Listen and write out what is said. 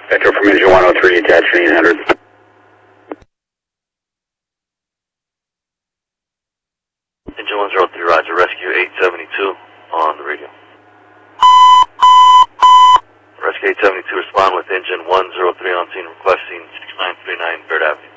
Echo from engine 103, attaching 800. Engine 103, roger, rescue 872 on the radio. Rescue 872, respond with engine 103 on scene requesting 6939 Baird Avenue.